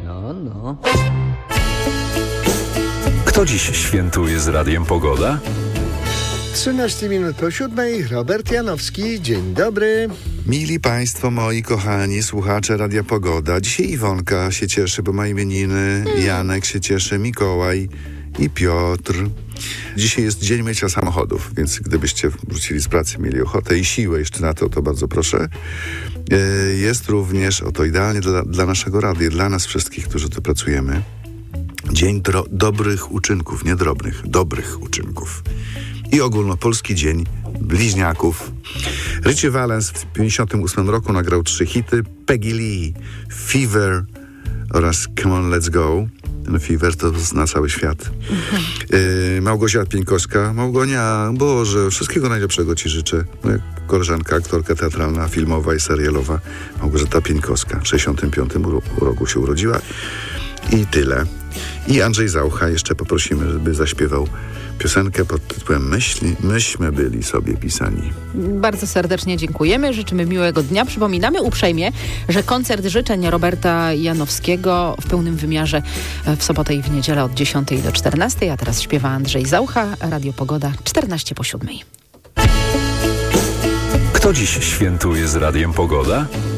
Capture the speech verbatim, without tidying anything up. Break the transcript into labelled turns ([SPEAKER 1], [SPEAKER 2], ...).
[SPEAKER 1] No, no.
[SPEAKER 2] Kto dziś świętuje z Radiem Pogoda?
[SPEAKER 3] trzynaście minut po siódmej, Robert Janowski, dzień dobry.
[SPEAKER 4] Mili Państwo, moi kochani słuchacze Radia Pogoda. Dzisiaj Iwonka się cieszy, bo ma imieniny, Janek się cieszy, Mikołaj i Piotr. Dzisiaj jest dzień mycia samochodów, więc gdybyście wrócili z pracy, mieli ochotę i siłę jeszcze na to, to bardzo proszę. Jest również, oto idealnie dla, dla naszego radia, dla nas wszystkich, którzy tu pracujemy, dzień dro- dobrych uczynków, nie drobnych, dobrych uczynków. I ogólnopolski dzień bliźniaków. Richie Valens w pięćdziesiątym ósmym roku nagrał trzy hity: Peggy Lee, Fever oraz Come On Let's Go. Ten Fever to zna cały świat. Yy, Małgosia Pieńkowska. Małgonia, Boże, wszystkiego najlepszego Ci życzę. Moja koleżanka, aktorka teatralna, filmowa i serialowa. Małgorzata Pieńkowska w sześćdziesiątym piątym roku się urodziła. I tyle. I Andrzej Zaucha jeszcze poprosimy, żeby zaśpiewał piosenkę pod tytułem Myśli, myśmy byli sobie pisani.
[SPEAKER 5] Bardzo serdecznie dziękujemy, życzymy miłego dnia. Przypominamy uprzejmie, że koncert życzeń Roberta Janowskiego w pełnym wymiarze w sobotę i w niedzielę od dziesiątej do czternastej, a teraz śpiewa Andrzej Zaucha, Radio Pogoda, czternaście po siódmej.
[SPEAKER 2] Kto dziś świętuje z Radiem Pogoda?